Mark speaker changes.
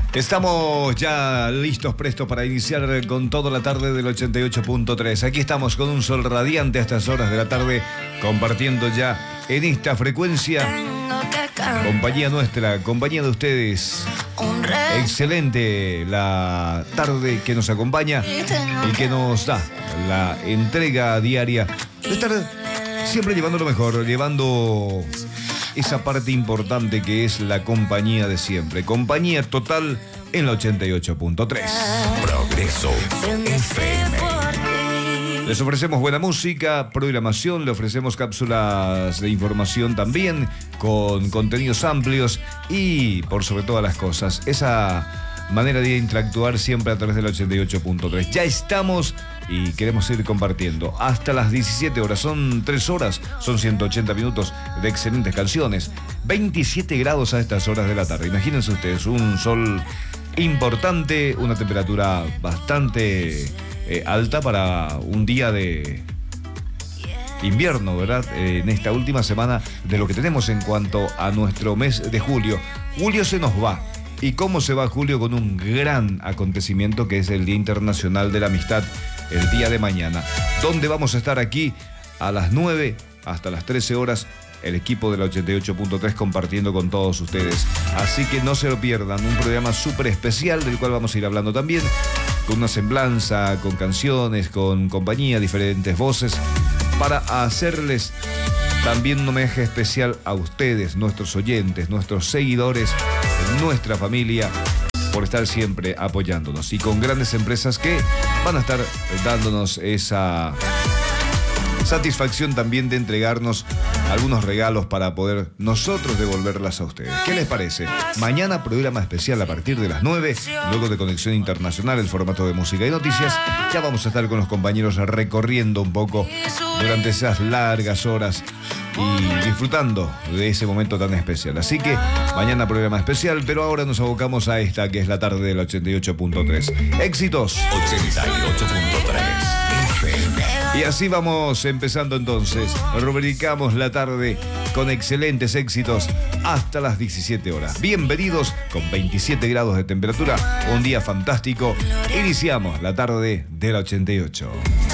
Speaker 1: Estamos ya listos, prestos para iniciar con toda la tarde del 88.3. Aquí estamos con un sol radiante a estas horas de la tarde, compartiendo ya en esta frecuencia compañía nuestra, compañía de ustedes. Excelente la tarde que nos acompaña y que nos da la entrega diaria de estar siempre llevando lo mejor, llevando esa parte importante que es la compañía de siempre. Compañía total en la 88.3.
Speaker 2: Progreso FM.
Speaker 1: Les ofrecemos buena música, programación, le ofrecemos cápsulas de información también, con contenidos amplios y, por sobre todas las cosas, esa manera de interactuar siempre a través del 88.3. Ya estamos y queremos seguir compartiendo hasta las 17 horas. Son 3 horas, son 180 minutos de excelentes canciones. 27 grados a estas horas de la tarde. Imagínense ustedes, un sol importante, una temperatura bastante alta para un día de invierno, ¿verdad? En esta última semana de lo que tenemos en cuanto a nuestro mes de julio. Julio se nos va. ¿Y cómo se va julio? Con un gran acontecimiento que es el Día Internacional de la Amistad, el día de mañana, donde vamos a estar aquí a las 9 hasta las 13 horas, el equipo de la 88.3 compartiendo con todos ustedes. Así que no se lo pierdan, un programa súper especial del cual vamos a ir hablando también, con una semblanza, con canciones, con compañía, diferentes voces, para hacerles también un homenaje especial a ustedes, nuestros oyentes, nuestros seguidores, nuestra familia, por estar siempre apoyándonos, y con grandes empresas que van a estar dándonos esa satisfacción también de entregarnos algunos regalos para poder nosotros devolverlas a ustedes. ¿Qué les parece? Mañana programa especial a partir de las 9, luego de Conexión Internacional, el formato de música y noticias. Ya vamos a estar con los compañeros recorriendo un poco durante esas largas horas y disfrutando de ese momento tan especial. Así que mañana programa especial, pero ahora nos abocamos a esta que es la tarde del 88.3. Éxitos
Speaker 2: 88.3 FM.
Speaker 1: Y así vamos empezando entonces. Rubricamos la tarde con excelentes éxitos hasta las 17 horas. Bienvenidos con 27 grados de temperatura. Un día fantástico. Iniciamos la tarde del 88.